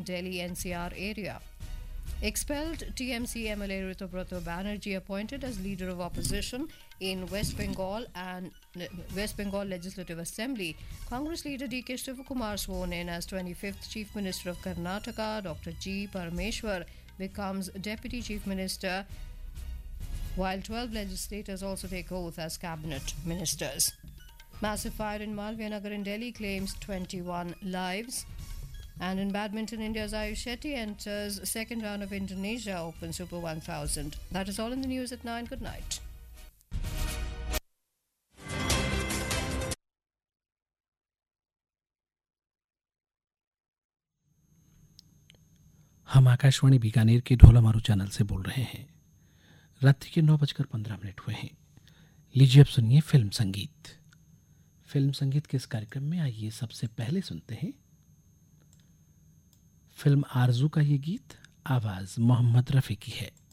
Delhi NCR area. Expelled TMC MLA Ritubrato Banerjee appointed as leader of opposition in West Bengal Legislative Assembly. Congress leader DK Shivakumar sworn in as 25th Chief Minister of Karnataka. Dr. G. Parameshwar becomes Deputy Chief Minister, while 12 legislators also take oath as cabinet ministers. Massive fire in Malviya Nagar in Delhi claims 21 lives. And in badminton, India's Ayush Shetty enters second round of Indonesia Open Super 1000. That is all in the news at 9. Good night. हम आकाशवाणी बीकानेर के Dhola Maru channel से बोल रहे हैं। रात्रि के 9:15 हुए हैं। लीजिए अब सुनिए फिल्म संगीत। फिल्म संगीत के इस कार्यक्रम में आइए सबसे पहले सुनते हैं फिल्म आरजू का ये गीत। आवाज मोहम्मद रफ़ी की है।